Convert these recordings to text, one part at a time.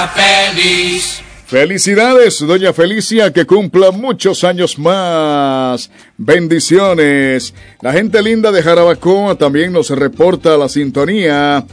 sea feliz. Felicidades, doña Felicia, que cumpla muchos años más. Bendiciones. La gente linda de Jarabacoa también nos reporta la sintonía.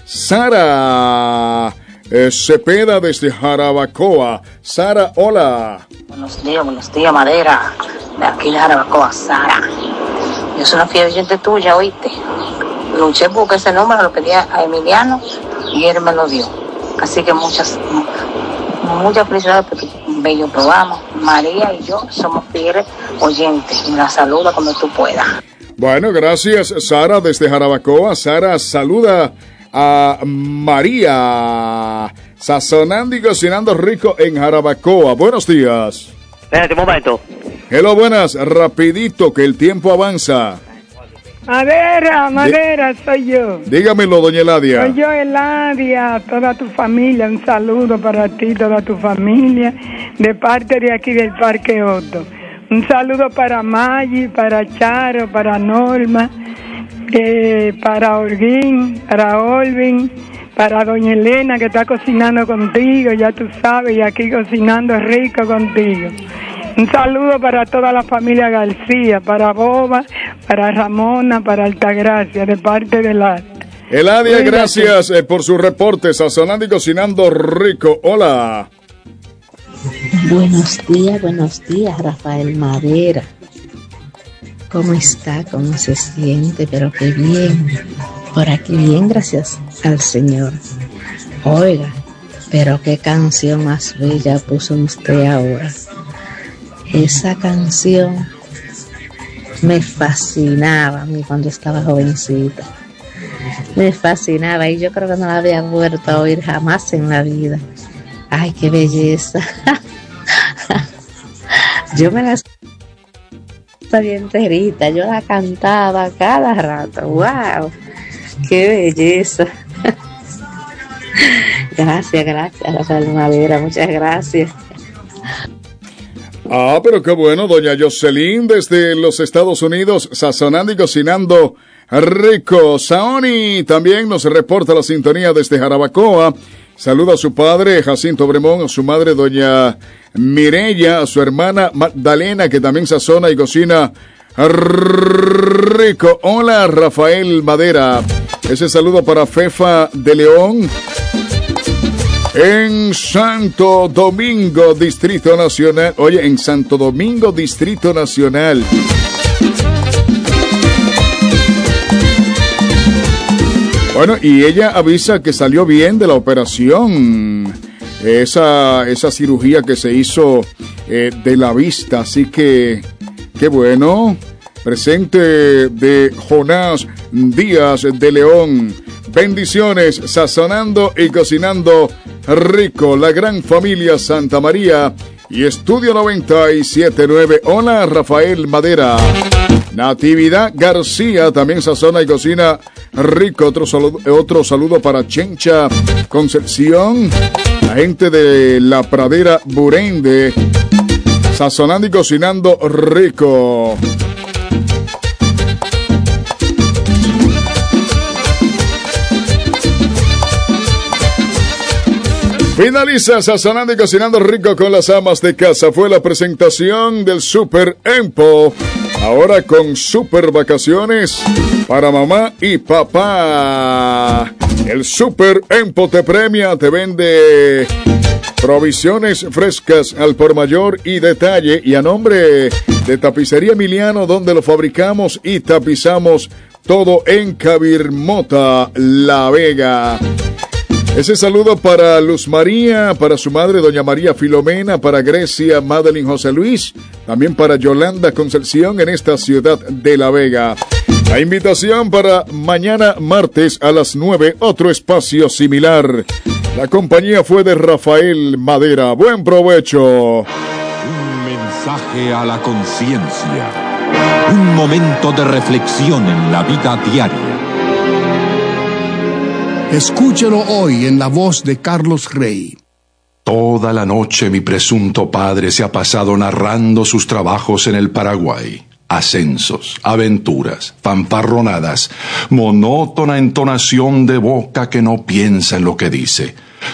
Sara Cepeda desde Jarabacoa. Sara, hola. Buenos días, Madera. De aquí de Jarabacoa, Sara. Yo soy una fiel oyente tuya, oíste. Luché porque ese número lo pedía a Emiliano y él me lo dio. Así que muchas felicidades por tu bello programa. María y yo somos fieles oyentes. Me la saluda cuando tú puedas. Bueno, gracias, Sara, desde Jarabacoa. Sara saluda a María, sazonando y cocinando rico en Jarabacoa. Buenos días. Espérate un momento. Hello, buenas, rapidito que el tiempo avanza. Madera, soy yo. Dígamelo, doña Eladia. Soy yo, Eladia, toda tu familia, un saludo para ti, toda tu familia, de parte de aquí del Parque Otto. Un saludo para Maggi, para Charo, para Norma, para Orguín, para Olvin, para doña Elena que está cocinando contigo, ya tú sabes, y aquí cocinando rico contigo. Un saludo para toda la familia García, para Boba, para Ramona, para Altagracia, de parte de la... Eladia, gracias por su reporte, sazonando y cocinando rico. Hola. Buenos días, Rafael Madera. ¿Cómo está? ¿Cómo se siente? Pero qué bien. Por aquí bien, gracias al Señor. Oiga, pero qué canción más bella puso usted ahora. Esa canción me fascinaba a mí cuando estaba jovencita. Me fascinaba y yo creo que no la había vuelto a oír jamás en la vida. Ay, qué belleza. Yo me la sabía enterita, yo la cantaba cada rato. ¡Wow! ¡Qué belleza! Gracias, Rafael Madera, muchas gracias. Ah, pero qué bueno, doña Jocelyn desde los Estados Unidos, sazonando y cocinando rico. Saoni también nos reporta la sintonía desde Jarabacoa. Saluda a su padre, Jacinto Bremón, a su madre, doña Mireya, a su hermana Magdalena, que también sazona y cocina rico. Hola, Rafael Madera. Ese saludo para Fefa de León. En Santo Domingo, Distrito Nacional. Oye, en Santo Domingo, Distrito Nacional. Bueno, y ella avisa que salió bien de la operación. Esa cirugía que se hizo de la vista. Así que, qué bueno. Presente de Jonás Díaz de León. Bendiciones, sazonando y cocinando rico. La gran familia Santa María y Estudio 97.9. Hola, Rafael Madera. Natividad García también sazona y cocina rico. Otro saludo para Chencha Concepción. La gente de La Pradera Burende. Sazonando y cocinando rico. Finaliza Sazonando y Cocinando Rico con las amas de casa. Fue la presentación del Super Empo. Ahora con super vacaciones para mamá y papá. El Super Empo te premia, te vende provisiones frescas al por mayor y detalle. Y a nombre de Tapicería Emiliano, donde lo fabricamos y tapizamos todo en Cabirmota, La Vega. Ese saludo para Luz María, para su madre, doña María Filomena, para Grecia, Madeline José Luis, también para Yolanda Concepción en esta ciudad de La Vega. La invitación para mañana martes a las 9, otro espacio similar. La compañía fue de Rafael Madera. Buen provecho. Un mensaje a la conciencia. Un momento de reflexión en la vida diaria. Escúchelo hoy en la voz de Carlos Rey. Toda la noche mi presunto padre se ha pasado narrando sus trabajos en el Paraguay. Ascensos, aventuras, fanfarronadas, monótona entonación de boca que no piensa en lo que dice.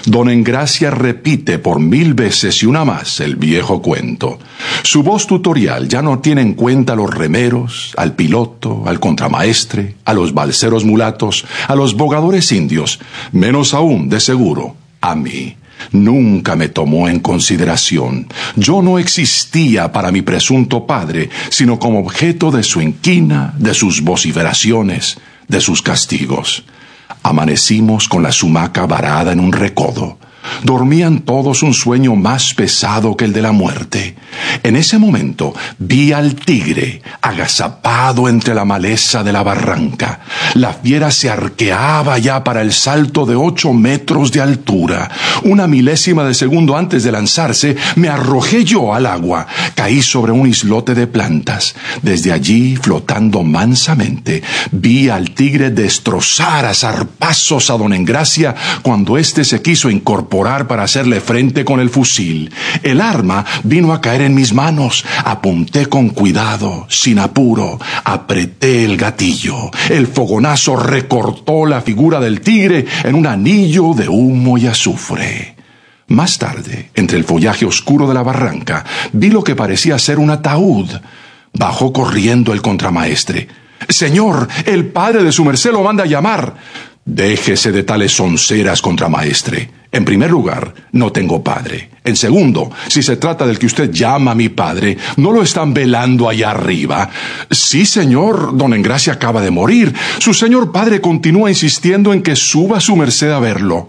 Don Engracia repite por 1000 veces y una más el viejo cuento. Su voz tutorial ya no tiene en cuenta a los remeros, al piloto, al contramaestre, a los balseros mulatos, a los bogadores indios, menos aún, de seguro, a mí. Nunca me tomó en consideración. Yo no existía para mi presunto padre, sino como objeto de su inquina, de sus vociferaciones, de sus castigos. Amanecimos con la sumaca varada en un recodo. Dormían todos un sueño más pesado que el de la muerte. En ese momento vi al tigre agazapado entre la maleza de la barranca. La fiera se arqueaba ya para el salto de 8 metros de altura. Una milésima de segundo antes de lanzarse, me arrojé yo al agua. Caí sobre un islote de plantas. Desde allí, flotando mansamente, vi al tigre destrozar a zarpazos a don Engracia cuando éste se quiso incorporar para hacerle frente con el fusil. El arma vino a caer en mis manos. Apunté con cuidado, sin apuro. Apreté el gatillo. El fogonazo recortó la figura del tigre en un anillo de humo y azufre. Más tarde, entre el follaje oscuro de la barranca, vi lo que parecía ser un ataúd. Bajó corriendo el contramaestre. «Señor, el padre de su merced lo manda a llamar». «Déjese de tales sonceras, contramaestre. En primer lugar, no tengo padre. En segundo, si se trata del que usted llama mi padre, ¿no lo están velando allá arriba?» «Sí, señor, don Engracia acaba de morir. Su señor padre continúa insistiendo en que suba su merced a verlo».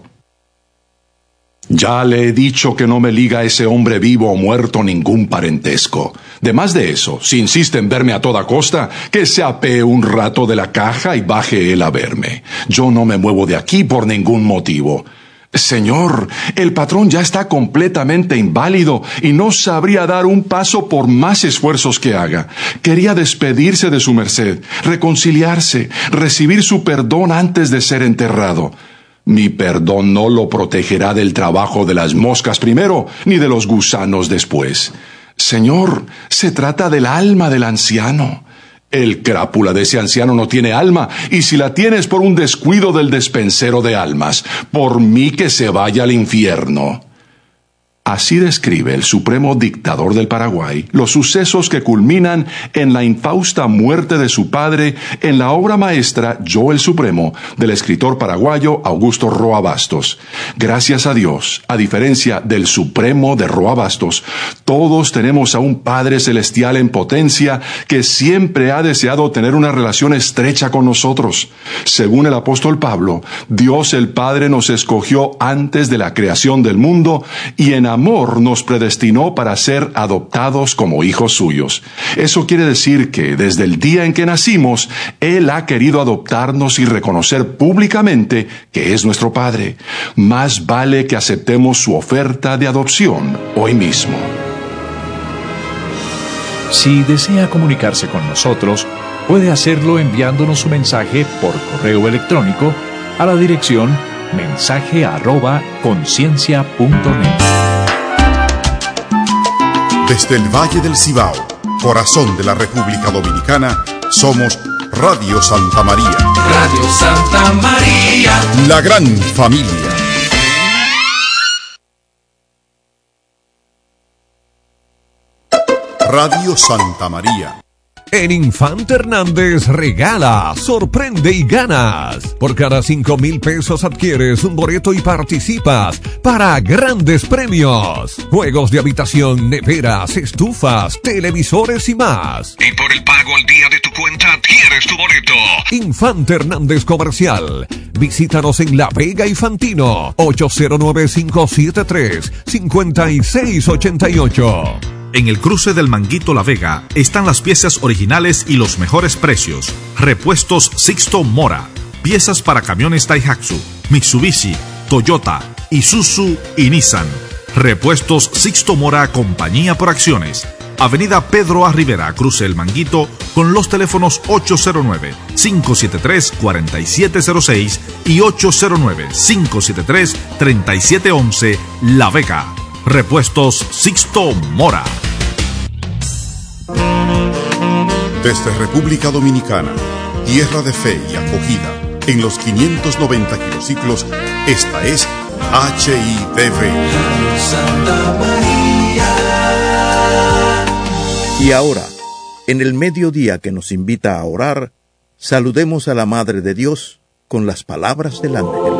«Ya le he dicho que no me liga a ese hombre vivo o muerto ningún parentesco. Demás de eso, si insiste en verme a toda costa, que se apee un rato de la caja y baje él a verme. Yo no me muevo de aquí por ningún motivo». «Señor, el patrón ya está completamente inválido y no sabría dar un paso por más esfuerzos que haga. Quería despedirse de su merced, reconciliarse, recibir su perdón antes de ser enterrado». «Mi perdón no lo protegerá del trabajo de las moscas primero, ni de los gusanos después. Señor, se trata del alma del anciano». «El crápula de ese anciano no tiene alma, y si la tiene es por un descuido del despensero de almas. Por mí que se vaya al infierno». Así describe el supremo dictador del Paraguay los sucesos que culminan en la infausta muerte de su padre en la obra maestra Yo el Supremo del escritor paraguayo Augusto Roa Bastos. Gracias a Dios, a diferencia del Supremo de Roa Bastos, todos tenemos a un Padre Celestial en potencia que siempre ha deseado tener una relación estrecha con nosotros. Según el apóstol Pablo, Dios el Padre nos escogió antes de la creación del mundo y en amor nos predestinó para ser adoptados como hijos suyos. Eso quiere decir que desde el día en que nacimos, Él ha querido adoptarnos y reconocer públicamente que es nuestro Padre. Más vale que aceptemos su oferta de adopción hoy mismo. Si desea comunicarse con nosotros, puede hacerlo enviándonos su mensaje por correo electrónico a la dirección mensaje@conciencia.net. Desde el Valle del Cibao, corazón de la República Dominicana, somos Radio Santa María. Radio Santa María. La gran familia. Radio Santa María. En Infante Hernández regala, sorprende y ganas. Por cada 5,000 pesos adquieres un boleto y participas para grandes premios. Juegos de habitación, neveras, estufas, televisores y más. Y por el pago al día de tu cuenta adquieres tu boleto. Infante Hernández Comercial. Visítanos en La Vega y Fantino. 809-573-5688. En el cruce del Manguito La Vega están las piezas originales y los mejores precios. Repuestos Sixto Mora. Piezas para camiones Daihatsu, Mitsubishi, Toyota, Isuzu y Nissan. Repuestos Sixto Mora, compañía por acciones. Avenida Pedro A. Rivera, cruce el Manguito, con los teléfonos 809-573-4706 y 809-573-3711 La Vega. Repuestos Sixto Mora. Desde República Dominicana, tierra de fe y acogida, en los 590 kilociclos, esta es HITV. Santa María. Y ahora, en el mediodía que nos invita a orar, saludemos a la Madre de Dios con las palabras del ángel.